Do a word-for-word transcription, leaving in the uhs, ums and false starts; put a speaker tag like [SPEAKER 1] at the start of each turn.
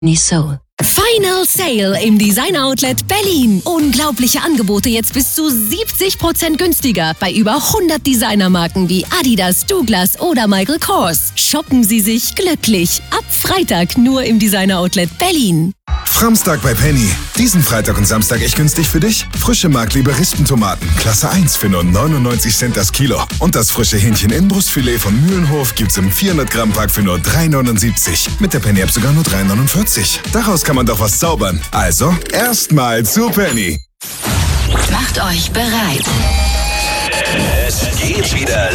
[SPEAKER 1] Soul.
[SPEAKER 2] Final Sale im Design Outlet Berlin. Unglaubliche Angebote jetzt bis zu siebzig Prozent günstiger bei über hundert Designermarken wie Adidas, Douglas oder Michael Kors. Shoppen Sie sich glücklich. Ab Freitag nur im Design Outlet Berlin.
[SPEAKER 3] Framstag bei Penny. Diesen Freitag und Samstag echt günstig für dich? Frische Markliebe Rispentomaten, Klasse eins für nur neunundneunzig Cent das Kilo. Und das frische Hähnchen-Innenbrustfilet von Mühlenhof gibt's im vierhundert Gramm Pack für nur drei neunundsiebzig. Mit der Penny-App sogar nur drei neunundvierzig. Daraus kann man doch was zaubern. Also, erstmal zu Penny.
[SPEAKER 1] Macht euch bereit.
[SPEAKER 4] Es geht wieder